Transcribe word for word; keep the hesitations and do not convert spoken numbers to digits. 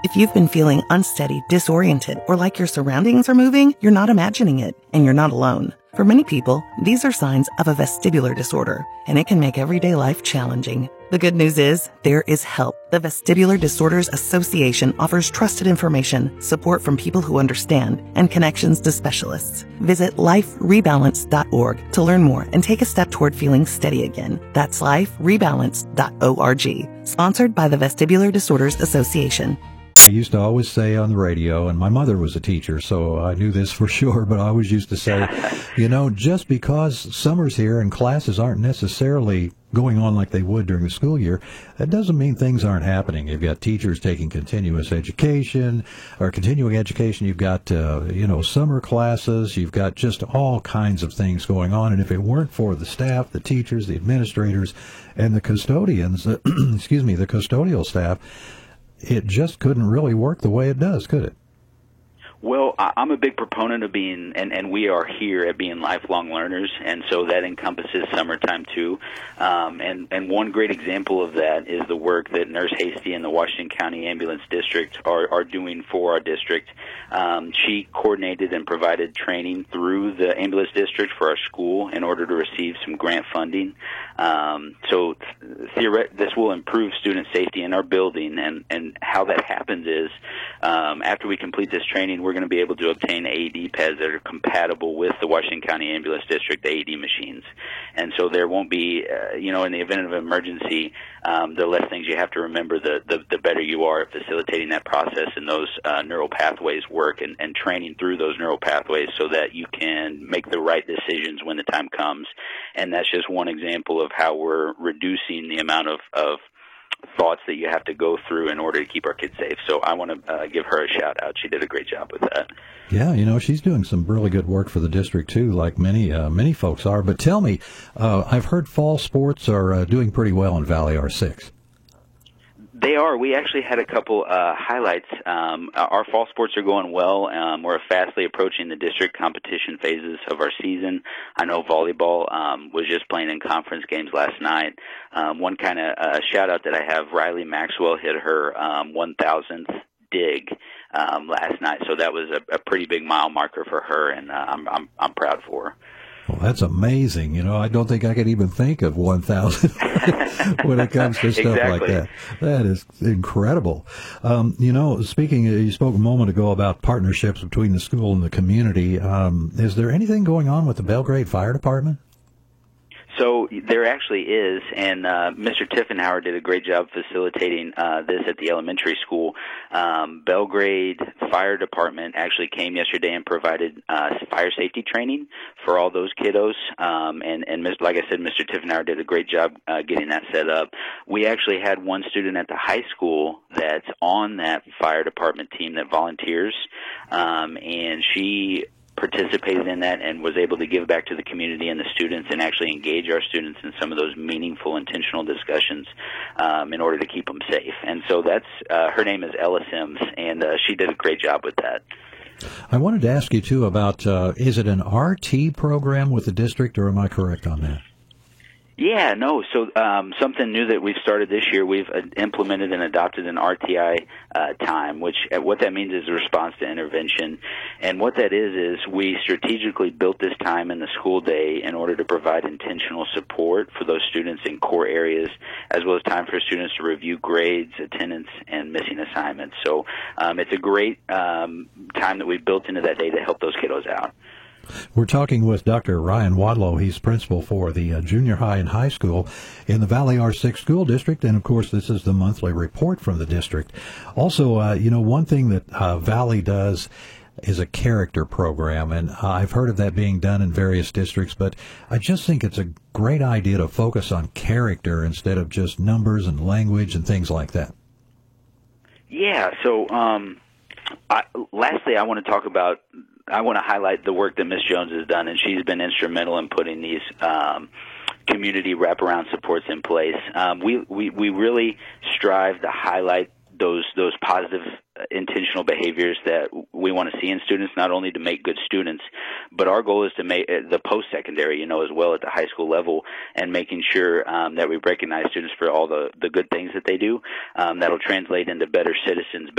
If you've been feeling unsteady, disoriented, or like your surroundings are moving, you're not imagining it, and you're not alone. For many people, these are signs of a vestibular disorder, and it can make everyday life challenging. The good news is, there is help. The Vestibular Disorders Association offers trusted information, support from people who understand, and connections to specialists. Visit life rebalance dot org to learn more and take a step toward feeling steady again. That's life rebalance dot org. Sponsored by the Vestibular Disorders Association. I used to always say on the radio, and my mother was a teacher, so I knew this for sure, but I always used to say, you know, just because summer's here and classes aren't necessarily going on like they would during the school year, that doesn't mean things aren't happening. You've got teachers taking continuous education or continuing education. You've got, uh, you know, summer classes. You've got just all kinds of things going on. And if it weren't for the staff, the teachers, the administrators, and the custodians, uh, excuse me, the custodial staff, it just couldn't really work the way it does, could it? Well, I'm a big proponent of being, and, and we are here at being lifelong learners, and so that encompasses summertime too. Um, and, and one great example of that is the work that Nurse Hasty and the Washington County Ambulance District are, are doing for our district. Um, she coordinated and provided training through the ambulance district for our school in order to receive some grant funding. Um, so theoret- this will improve student safety in our building, and, and how that happens is um, after we complete this training, we're going to be able to obtain A E D pads that are compatible with the Washington County Ambulance District A E D machines. And so there won't be, uh, you know, in the event of an emergency, um, the less things you have to remember, the, the, the better you are at facilitating that process, and those uh, neural pathways work, and, and training through those neural pathways so that you can make the right decisions when the time comes. And that's just one example of how we're reducing the amount of, of thoughts that you have to go through in order to keep our kids safe. So I want to uh, give her a shout out. She did a great job with that. Yeah, you know, she's doing some really good work for the district too, like many uh, many folks are. But tell me, uh, I've heard fall sports are uh, doing pretty well in Valley R six. They are. We actually had a couple uh, highlights. Um, our fall sports are going well. Um, we're fastly approaching the district competition phases of our season. I know volleyball um, was just playing in conference games last night. Um, one kind of uh, shout-out that I have, Riley Maxwell hit her um, one thousandth dig um, last night, so that was a, a pretty big mile marker for her, and uh, I'm, I'm, I'm proud for her. Well, that's amazing. You know, I don't think I could even think of one thousand when it comes to stuff exactly. like that. That is incredible. Um, you know, speaking, you spoke a moment ago about partnerships between the school and the community. Um, is there anything going on with the Belgrade Fire Department? So there actually is, and uh, Mister Tiffenhauer did a great job facilitating uh, this at the elementary school. Um, Belgrade Fire Department actually came yesterday and provided uh, fire safety training for all those kiddos, um, and, and like I said, Mister Tiffenhauer did a great job uh, getting that set up. We actually had one student at the high school that's on that fire department team that volunteers, um, and she participated in that and was able to give back to the community and the students, and actually engage our students in some of those meaningful, intentional discussions um, in order to keep them safe. And so that's uh, her name is Ella Sims, and uh, she did a great job with that. I wanted to ask you, too, about uh, is it an R T program with the district, or am I correct on that? Yeah, no. So um, something new that we've started this year, we've uh, implemented and adopted an R T I uh, time, which uh, what that means is a response to intervention. And what that is is we strategically built this time in the school day in order to provide intentional support for those students in core areas, as well as time for students to review grades, attendance, and missing assignments. So um, it's a great um, time that we've built into that day to help those kiddos out. We're talking with Doctor Ryan Wadlow. He's principal for the uh, junior high and high school in the Valley R six school district. And, of course, this is the monthly report from the district. Also, uh, you know, one thing that uh, Valley does is a character program. And uh, I've heard of that being done in various districts. But I just think it's a great idea to focus on character instead of just numbers and language and things like that. Yeah. So um, I, lastly, I want to talk about I want to highlight the work that Miz Jones has done, and she's been instrumental in putting these um, community wraparound supports in place. Um, we, we, we really strive to highlight those those positive, uh, intentional behaviors that we want to see in students, not only to make good students, but our goal is to make uh, the post-secondary, you know, as well at the high school level, and making sure um, that we recognize students for all the, the good things that they do. Um, that'll translate into better citizens,